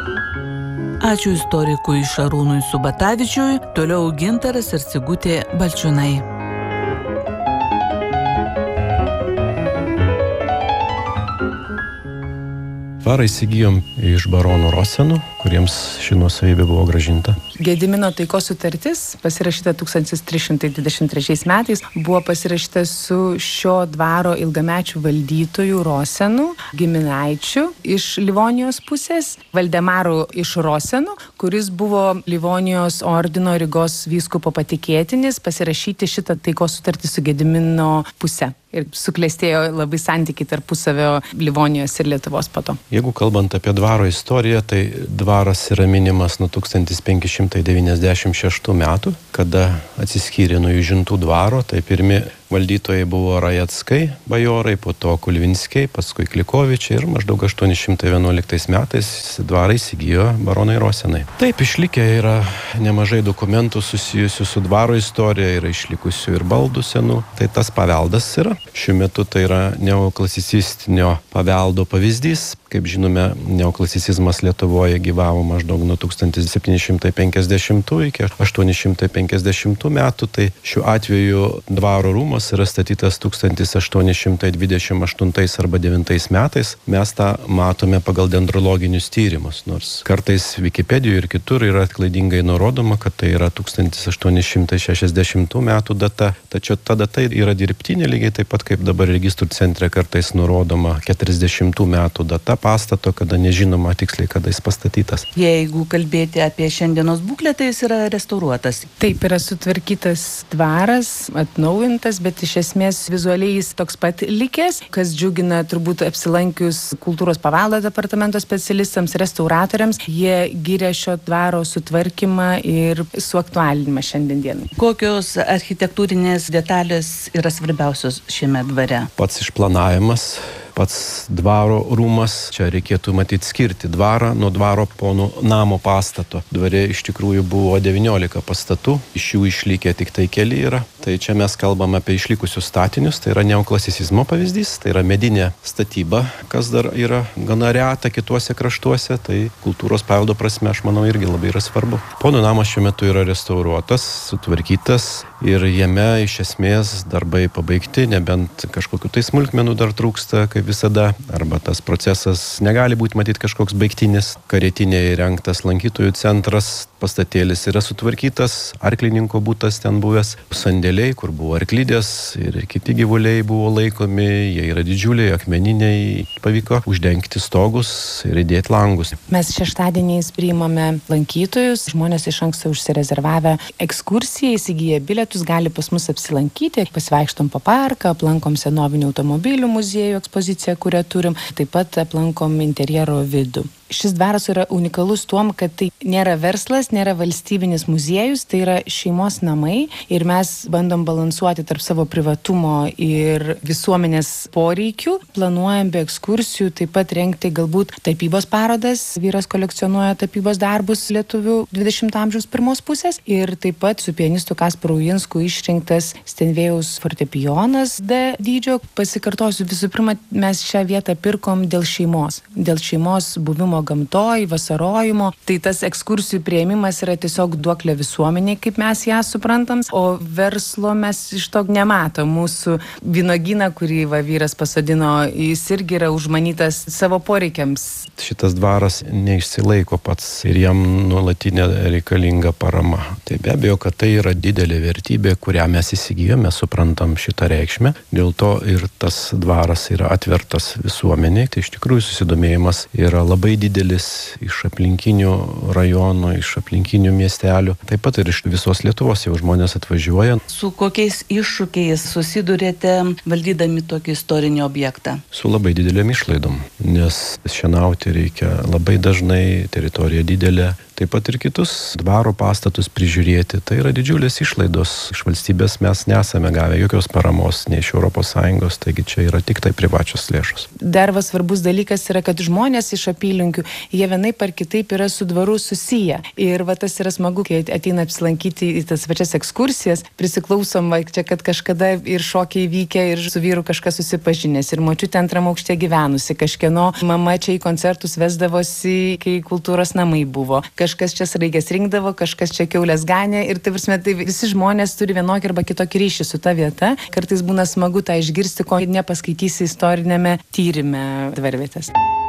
Ačiū istorikui Šarūnui Subatavičiui, toliau Gintaras ir Sigutė Balčiūnai. Dvarą įsigijom iš baronų Rosenų, kuriems ši nuosavybė buvo grąžinta. Gedimino taikos sutartis, pasirašyta 1323 metais, buvo pasirašyta su šio dvaro ilgamečių valdytojų Rosenų, giminaičių iš Livonijos pusės, Valdemaru iš Rosenų, kuris buvo Livonijos ordino Rygos vyskupo patikėtinis, pasirašyti šitą taikos sutartį su Gedimino puse. Ir suklestėjo labai santykiai tarpusavio Livonijos ir Lietuvos po to. Jeigu kalbant apie dvaro istoriją, tai dvaras yra minimas nuo 1596 metų, kada atsiskyrė nuo Jūžintų dvaro, tai pirmi valdytojai buvo Rajeckai, bajorai, po to Kulvinskiai, paskui Klikovičiai ir maždaug 811 metais dvarą įsigijo baronai Rosenai. Taip, išlikę yra nemažai dokumentų susijusių su dvaro istorija, yra išlikusių ir baldų senų, tai tas paveldas yra. Šiuo metu tai yra neoklasicistinio paveldo pavyzdys. Kaip žinome, neoklasicizmas Lietuvoje gyvavo maždaug nuo 1750 iki 850 metų, tai šiuo atveju dvaro rūmas yra statytas 1828 arba 9 metais. Mes tą matome pagal dendrologinius tyrimus, nors kartais Wikipedijoje ir kitur yra klaidingai nurodoma, kad tai yra 1860 metų data, tačiau ta data yra dirbtinė, lygiai taip pat kaip dabar registrų centre kartais nurodoma 40 metų data pastato, kada nežinoma tiksliai, kada jis pastatytas. Jeigu kalbėti apie šiandienos būklę, tai jis yra restauruotas. Taip, yra sutvarkytas dvaras, atnaujintas, bet iš esmės vizualiai jis toks pat likęs, kas džiugina turbūt apsilankius kultūros paveldo departamento specialistams, restauratoriams. Jie giria šio dvaro sutvarkymą ir suaktualinimą šiandien dienai. Kokios architektūrinės detalės yra svarbiausios šiame dvare? Pats išplanavimas, pats dvaro rūmas, čia reikėtų matyti skirti dvarą nuo dvaro ponų namo pastato. Dvare iš tikrųjų buvo 19 pastatų, iš jų išlikę tik tai keli yra. Tai čia mes kalbam apie išlikusius statinius, tai yra neoklasicizmo pavyzdys, tai yra medinė statyba, kas dar yra gana reta kituose kraštuose, tai kultūros paveldo prasme, aš manau, irgi labai yra svarbu. Ponų namas šiuo metu yra restauruotas, sutvarkytas ir jame iš esmės darbai pabaigti, nebent kažkokių tai smulkmenų dar trūksta, kaip visada, arba tas procesas negali būti matyti kažkoks baigtinis. Karietinė įrengtas lankytojų centras, pastatėlis yra sutvarkytas, arklininko būtas ten buvęs, sandėliai, kur buvo arklidės ir kiti gyvuliai buvo laikomi, jie yra didžiuliai, akmeniniai, pavyko uždengti stogus ir įdėti langus. Mes šeštadieniais priimame lankytojus, žmonės iš anksto užsirezervavę ekskursijai, įsigiję bilietus, gali pas mus apsilankyti, pasivaikštom po parką, aplankom senovinių automobilių muziejų ekspoziciją, kurią turim, taip pat aplankom interjero vidų. Šis dvaras yra unikalus tuom, kad tai nėra verslas, nėra valstybinis muziejus, tai yra šeimos namai ir mes bandom balansuoti tarp savo privatumo ir visuomenės poreikių. Planuojam be ekskursijų taip pat rengti galbūt tapybos parodas. Vyras kolekcionuoja tapybos darbus lietuvių 20 amžiaus pirmos pusės ir taip pat su pianistu Kasparu Uinsku išrinktas Stenvėjaus fortepijonas D dydžio. Pasikartosiu, visų pirma, mes šią vietą pirkom dėl šeimos buvimo gamtoj, vasarojimo. Tai tas ekskursijų priėmimas yra tiesiog duoklė visuomeniai, kaip mes ją suprantam, o verslo mes iš to nematom. Mūsų vynogyną, kurį vyras pasodino, jis irgi yra užmanytas savo poreikiams. Šitas dvaras neišsilaiko pats ir jam nuolatinė reikalinga parama. Tai be abejo, kad tai yra didelė vertybė, kurią mes įsigijome, mes suprantam šitą reikšmę. Dėl to ir tas dvaras yra atvertas visuomeniai. Tai iš tikrųjų susidomėjimas yra labai didelis iš aplinkinių rajonų, iš aplinkinių miestelių. Taip pat ir iš visos Lietuvos jau žmonės atvažiuoja. Su kokiais iššūkiais susidurėte valdydami tokį istorinį objektą? Su labai didelėm išlaidom, nes šienauti reikia labai dažnai, teritorija didelė, taip pat ir kitus dvaro pastatus prižiūrėti. Tai yra didžiulės išlaidos. Iš valstybės mes nesame gavę jokios paramos, nei iš ES, taigi čia yra tik tai privačios lėšos. Dar svarbus dalykas yra, kad žmonės iš apylinkių, jie vienaip ar kitaip yra su dvaru susiję. Ir tas yra smagu, kai ateina apsilankyti į tas pačias ekskursijas, prisiklausom, čia, kad kažkada ir šokiai vykę, ir su vyru kažkas susipažinęs, ir močiutė antram aukšte gyvenusi, kažkieno mama čia į koncertus vesdavosi, kai kultūros namai buvo, kažkas čia sraigės rinkdavo, kažkas čia kiaulės ganė, ir tai visi žmonės turi vienokį arba kitokį ryšį su ta vieta. Kartais būna smagu tą išgirsti, ko nepaskaitysi istorinėme tyrime dvarvietės.